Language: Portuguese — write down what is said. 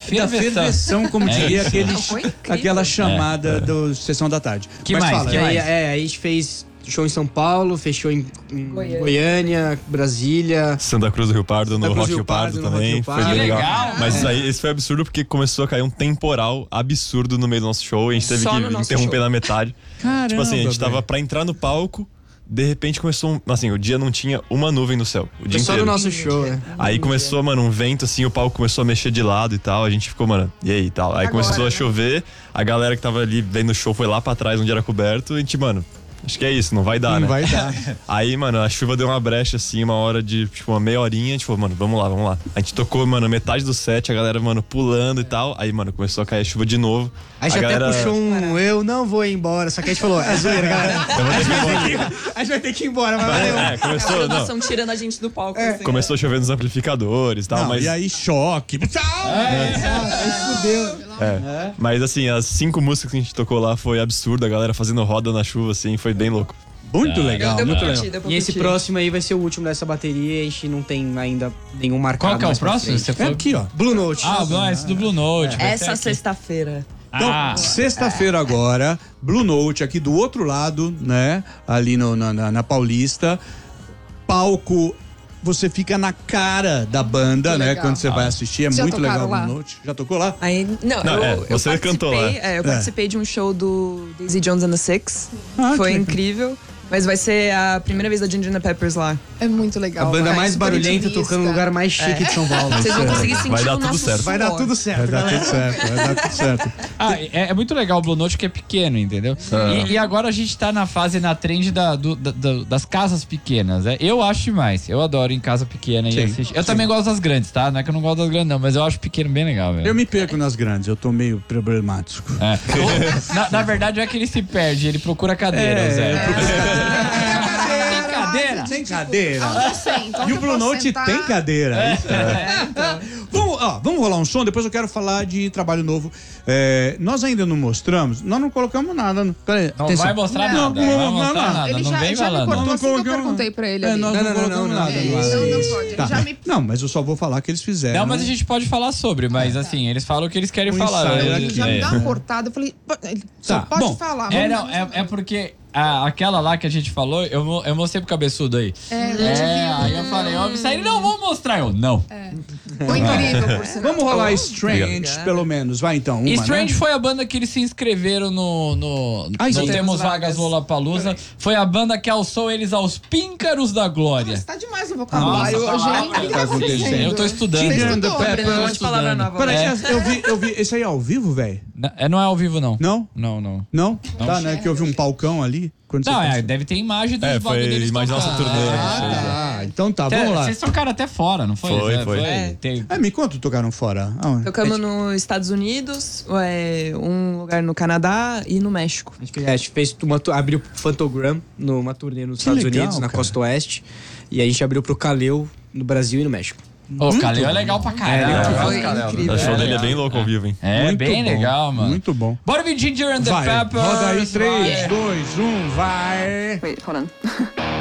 ferveção, como diria aquela chamada do Sessão da Tarde. Que Mas mais? fala. Que mais? A gente fez show em São Paulo, fechou em Goiânia, Brasília. Santa Cruz do Rio Pardo, no Rock Rio Pardo também. Foi bem legal. Mas esse foi absurdo porque começou a cair um temporal absurdo no meio do nosso show. E a gente teve que interromper na metade. Caramba, tipo assim, a gente tava pra entrar no palco. De repente começou assim, o dia não tinha uma nuvem no céu. O dia só inteiro. no nosso show, né? Aí começou, mano, um vento assim, o palco começou a mexer de lado e tal. A gente ficou, mano, e aí e tal. Aí começou a chover, a galera que tava ali vendo o show foi lá pra trás onde era coberto. E a gente, mano, acho que é isso, não vai dar, né? Não vai dar. Aí, mano, a chuva deu uma brecha, assim, uma hora de, tipo, uma meia horinha. A gente falou, mano, vamos lá. A gente tocou, mano, metade do set, a galera, mano, pulando e tal. Aí, mano, começou a cair a chuva de novo. Aí a gente até puxou eu não vou embora. Só que a gente falou, é zoeira, galera. A gente vai ter que ir embora, mas valeu. Começou, a produção tirando a gente do palco. Assim. Começou a chover nos amplificadores e tal, mas... E aí, choque. Aí fudeu. Mas assim, as 5 músicas que a gente tocou lá foi absurdo, a galera fazendo roda na chuva, assim, foi bem louco. Muito legal, muito legal. E esse próximo aí vai ser o último dessa bateria, a gente não tem ainda nenhum marcado. Qual que é o próximo? Você foi aqui, ó. Blue Note. Esse do Blue Note. Essa sexta-feira. Então, sexta-feira agora, Blue Note aqui do outro lado, né? Ali na Paulista. Palco, você fica na cara da banda, né? Quando você vai assistir, é muito legal Blue Note. Já tocou lá? Aí, você cantou lá. Eu participei de um show do Daisy Jones and the Six. Ah, Foi incrível. Mas vai ser a primeira vez da Ginger Peppers lá. É muito legal. A banda mais barulhenta tocando no lugar mais chique de São Paulo. Vocês vão conseguir sentir Vai dar o tudo nosso certo. suor. Vai dar tudo certo. Vai dar tudo certo. É muito legal o Blue Note que é pequeno, entendeu? E agora a gente tá na fase, na trend das casas pequenas. Eu acho demais. Eu adoro em casa pequena e assistir. Eu também gosto das grandes, tá? Não é que eu não gosto das grandes, não, mas eu acho pequeno bem legal, velho. Eu me perco nas grandes, eu tô meio problemático. Na verdade, é que ele se perde, ele procura cadeira, Zé. Tem cadeira. Então E o Blue Note tem cadeira. Vamos rolar um som, depois eu quero falar de trabalho novo. Nós ainda não mostramos, nós não colocamos nada. Peraí, Não vai mostrar nada. Não vai mostrar nada. Ele Não vem já me falando. cortou assim que eu perguntei pra ele. Nós não colocamos nada. Não pode. Ele já me... Não, mas eu só vou falar que eles fizeram. Não, mas a gente pode falar sobre, mas assim, eles falam o que eles querem falar. Ele já me dá uma cortada, eu falei, só pode falar. É porque aquela lá que a gente falou, eu mostrei pro cabeçudo aí. Aí eu falei, isso aí não vou mostrar. Não. Foi incrível, por sinal. Vamos rolar Strange, pelo menos. Vai então. Strange foi a banda que eles se inscreveram no Temos Vagas Lollapalooza. Foi a banda que alçou eles aos píncaros da glória. Você tá demais no vocabulário hoje, hein? Tá acontecendo? Eu tô estudando. Um monte de palavra nova. Peraí, eu vi. Esse aí é ao vivo, velho? Não é ao vivo, não. Não? Não. Não? Tá, né? Que eu vi um palcão ali. Não, deve ter imagem dos bagulho foi deles imagem da nossa turnê. Então tá, vamos lá. Vocês tocaram até fora, não foi? Foi. Me conta, tocaram fora. Aonde? Tocamos nos Estados Unidos, um lugar no Canadá e no México. A gente fez abriu pro Phantogram numa turnê nos Estados Unidos, na costa oeste. E a gente abriu pro Kaleo no Brasil e no México. O Kaleo é legal pra caralho. Foi incrível. O show dele é bem louco ao vivo, hein? É bem legal, mano. Muito bom. Bora vir Ginger and the Vai, Peppers. roda aí, 3, 2, 1, vai. Wait, hold on.